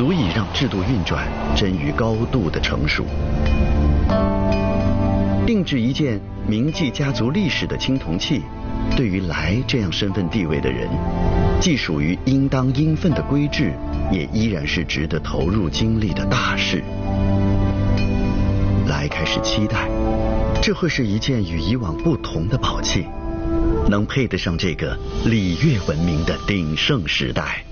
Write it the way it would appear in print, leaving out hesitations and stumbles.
足以让制度运转臻于高度的成熟。定制一件铭记家族历史的青铜器，对于来这样身份地位的人，既属于应当应分的规制，也依然是值得投入精力的大事。来开始期待，这会是一件与以往不同的宝器，能配得上这个礼乐文明的鼎盛时代。